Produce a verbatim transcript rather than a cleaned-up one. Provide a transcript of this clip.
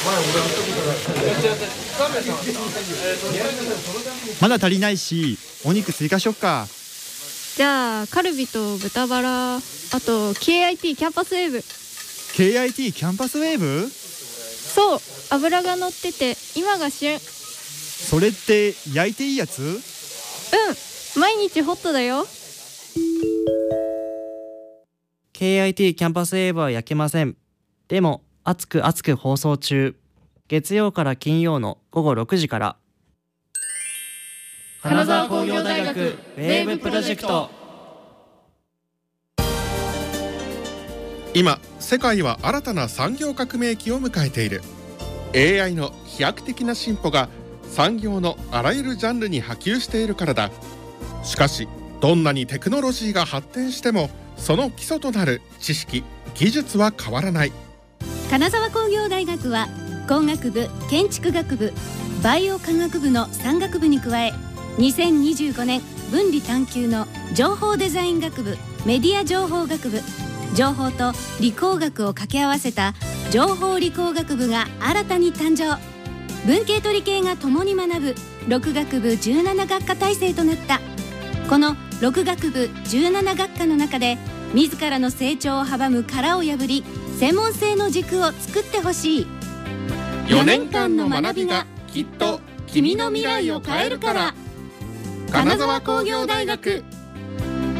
まだ足りないし、お肉追加しよっか。 じゃあカルビと豚バラ、あと ケーアイティー キャンパスウェーブ。 ケーアイティー キャンパスウェーブ？ そう、脂が乗ってて今が旬。 それって焼いていいやつ？ うん、毎日ホットだよ。 ケーアイティー キャンパスウェーブは焼けません。でも熱く熱く放送中。月曜から金曜のごごろくじから。金沢工業大学ウェーブプロジェクト。 今世界は新たな産業革命期を迎えている。 エーアイ の飛躍的な進歩が産業のあらゆるジャンルに波及しているからだ。しかしどんなにテクノロジーが発展しても、その基礎となる知識・技術は変わらない。 金沢工業大学は工学部、建築学部、バイオ科学部のさん学部に加え、にせんにじゅうごねん分離探究の情報デザイン学部、メディア情報学部、情報と理工学を掛け合わせた情報理工学部が新たに誕生。文系と理系が共に学ぶろく学部じゅうなな学科体制となった。このろく学部じゅうなな学科の中で、自らの成長を阻む殻を破り、専門性の軸を作ってほしい。 よねんかんの学びがきっと君の未来を変えるから。金沢工業大学。